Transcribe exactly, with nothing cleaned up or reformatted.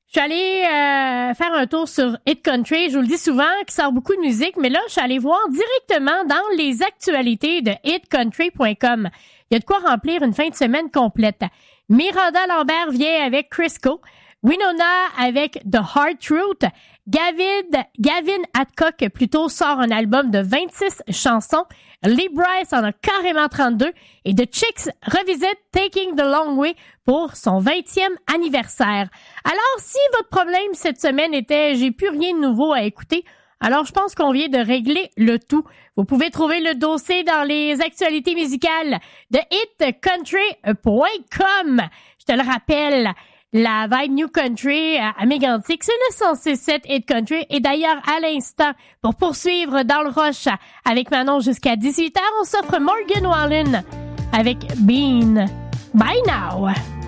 Je suis allée euh, faire un tour sur Hit Country. Je vous le dis souvent, qui sort beaucoup de musique, mais là, je suis allée voir directement dans les actualités de hit country point com. Il y a de quoi remplir une fin de semaine complète. Miranda Lambert vient avec Crisco. Winona avec The Hard Truth. Gavin, Gavin Adcock, plutôt, sort un album de vingt-six chansons. Lee Brice en a carrément trente-deux. Et The Chicks revisite Taking the Long Way pour son vingtième anniversaire. Alors, si votre problème cette semaine était « j'ai plus rien de nouveau à écouter », alors je pense qu'on vient de régler le tout. Vous pouvez trouver le dossier dans les actualités musicales de hit country point com. Je te le rappelle, la Vibe New Country à Mégantic, c'est le cent six sept Hit Country. Et d'ailleurs, à l'instant, pour poursuivre dans le rush avec Manon jusqu'à dix-huit heures, on s'offre Morgan Wallen avec Bean. Bye now!